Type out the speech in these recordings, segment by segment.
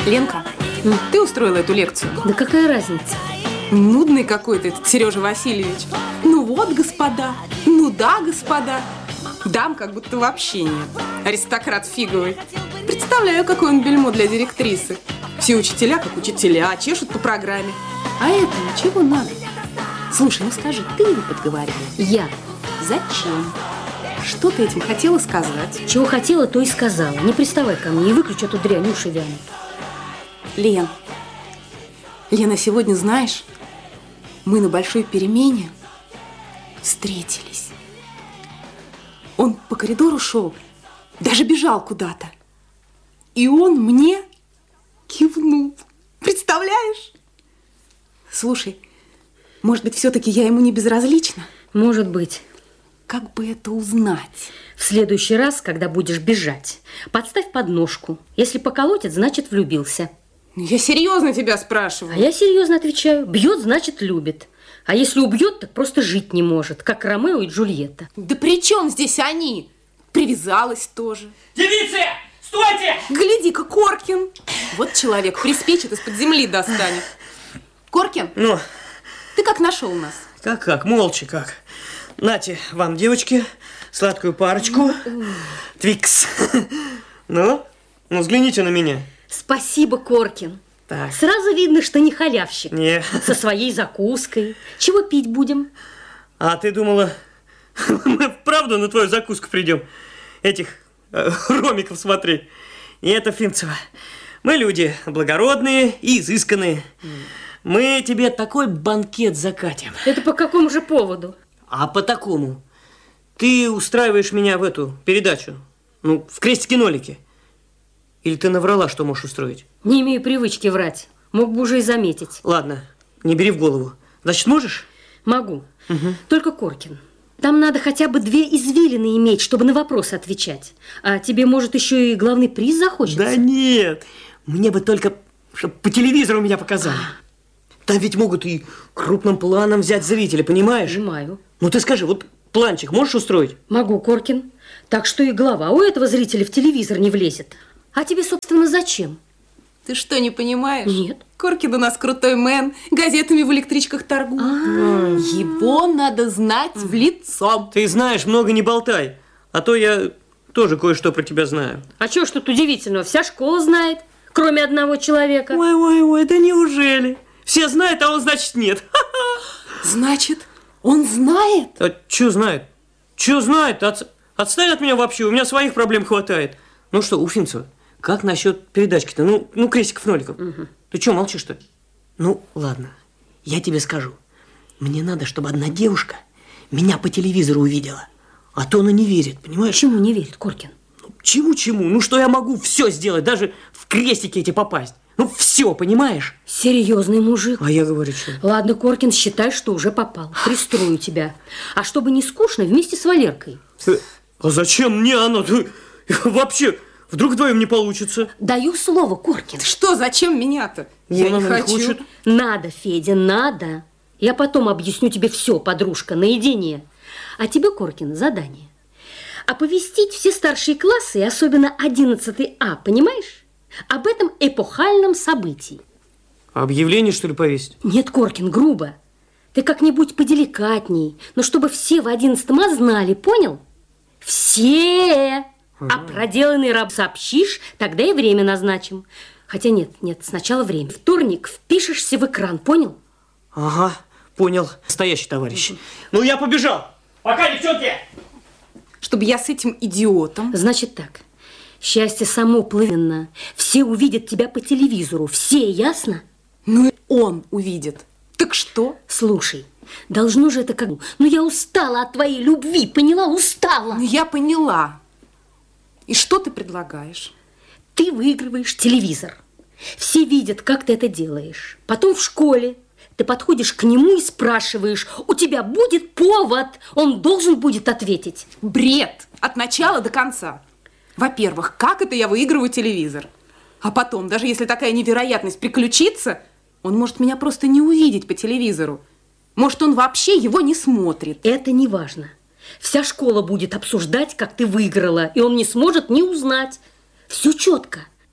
Ленка, ты устроила эту лекцию? Да какая разница? Нудный какой-то этот Сережа Васильевич. Ну вот, господа. Ну да, господа. Дам как будто вообще нет. Аристократ фиговый. Представляю, какой он бельмо для директрисы. Все учителя как учителя, чешут по программе. А это чего надо? Слушай, ну скажи, ты его подговорила? Я. Зачем? Что ты этим хотела сказать? Чего хотела, то и сказала. Не приставай ко мне и выключи эту дрянь, уши вянут. Лена, сегодня, знаешь, мы на большой перемене встретились. Он по коридору шел, даже бежал куда-то. И он мне кивнул. Представляешь? Слушай, может быть, все-таки я ему не безразлична? Может быть. Как бы это узнать? В следующий раз, когда будешь бежать, подставь подножку. Если поколотит, значит, влюбился. Я серьезно тебя спрашиваю. А я серьезно отвечаю. Бьет, значит, любит. А если убьет, так просто жить не может, как Ромео и Джульетта. Да при чем здесь они? Привязалась тоже. Девицы, стойте! Гляди-ка, Коркин. Вот человек приспичит, из-под земли достанет. Коркин, Ну, ты как нашел нас? как, молча как. Нате вам, девочки, сладкую парочку. Твикс. Ну, взгляните на меня. Спасибо, Коркин. Так. Сразу видно, что не халявщик. Не. Со своей закуской. Чего пить будем? А ты думала, мы вправду на твою закуску придем? Этих ромиков смотреть? Нет, Афимцева, мы люди благородные и изысканные. Мы тебе такой банкет закатим. Это по какому же поводу? А по такому. Ты устраиваешь меня в эту передачу, ну, в крестике-нолике. Или ты наврала, что можешь устроить? Не имею привычки врать. Мог бы уже и заметить. Ладно, не бери в голову. Значит, можешь? Могу. Только, Коркин, там надо хотя бы 2 извилины иметь, чтобы на вопросы отвечать. А тебе, может, еще и главный приз захочется? Да нет. Мне бы только, чтобы по телевизору меня показали. Там ведь могут и крупным планом взять зрителя, понимаешь? Понимаю. Ну ты скажи, вот планчик можешь устроить? Могу, Коркин. Так что и голова у этого зрителя в телевизор не влезет. А тебе, собственно, зачем? Ты что, не понимаешь? Нет. Коркин у нас крутой мэн, газетами в электричках торгует. Его надо знать в лицо. Ты знаешь, много не болтай. А то я тоже кое-что про тебя знаю. А чего ж тут удивительного? Вся школа знает, кроме одного человека. Ой, да неужели? Все знают, а он, значит, нет. Значит, он знает? А что знает? Что знает? Отстань от меня вообще, у меня своих проблем хватает. Ну что, Уфимцева, как насчет передачки-то? Ну, крестиков-ноликов. Ты что, молчишь-то? Ну, ладно, я тебе скажу. Мне надо, чтобы одна девушка меня по телевизору увидела. А то она не верит, понимаешь? Чему не верит, Коркин? Чему? Ну, что я могу все сделать, даже в крестики эти попасть. Ну, все, понимаешь? Серьезный мужик. А я говорю, что? Ладно, Коркин, считай, что уже попал. Пристрою тебя. А чтобы не скучно, вместе с Валеркой. А зачем мне оно? Вообще, вдруг вдвоем не получится. Даю слово, Коркин. Что, зачем меня-то? Я не хочу. Хочет. Надо, Федя, надо. Я потом объясню тебе все, подружка, наедине. А тебе, Коркин, задание. Оповестить все старшие классы, и особенно 11 А, понимаешь? Об этом эпохальном событии. Объявление, что ли, повесить? Нет, Коркин, грубо. Ты как-нибудь поделикатней, но чтобы все в 11 А знали, понял? Все! А проделанный раб сообщишь, тогда и время назначим. Хотя нет, сначала время. Вторник впишешься в экран, понял? Ага, понял. Настоящий товарищ. Ну, я побежал. Пока, девчонки! Чтобы я с этим идиотом... Значит так, счастье само плывенно. Все увидят тебя по телевизору, все, ясно? Ну и он увидит. Так что? Слушай, должно же это как... Ну, я устала от твоей любви, поняла? Устала. Ну, я поняла. И что ты предлагаешь? Ты выигрываешь телевизор. Все видят, как ты это делаешь. Потом в школе ты подходишь к нему и спрашиваешь, у тебя будет повод? Он должен будет ответить. Бред! От начала до конца. Во-первых, как это я выигрываю телевизор? А потом, даже если такая невероятность приключится, он может меня просто не увидеть по телевизору. Может, он вообще его не смотрит. Это не важно. Вся школа будет обсуждать, как ты выиграла, и он не сможет не узнать. Все четко.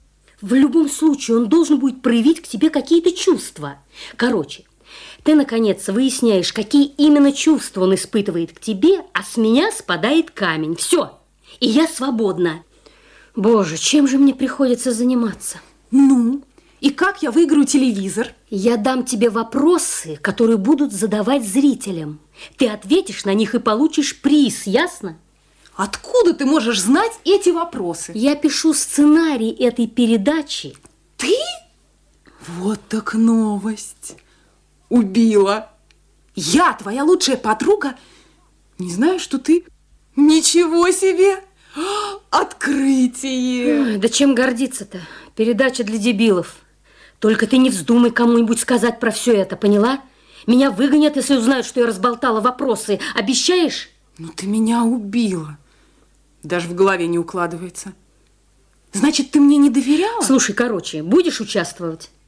В любом случае он должен будет проявить к тебе какие-то чувства. Короче, ты, наконец, выясняешь, какие именно чувства он испытывает к тебе, а с меня спадает камень. Все, и я свободна. Боже, чем же мне приходится заниматься? Ну, и как я выиграю телевизор? Я дам тебе вопросы, которые будут задавать зрителям. Ты ответишь на них и получишь приз, ясно? Откуда ты можешь знать эти вопросы? Я пишу сценарий этой передачи. Ты? Вот так новость. Убила. Я, твоя лучшая подруга, не знаю, что ты... Ничего себе! Открытие! Ой, да чем гордиться-то? Передача для дебилов. Только ты не вздумай кому-нибудь сказать про все это, поняла? Меня выгонят, если узнают, что я разболтала вопросы. Обещаешь? Ну ты меня убила. Даже в голове не укладывается. Значит, ты мне не доверяла? Слушай, короче, будешь участвовать?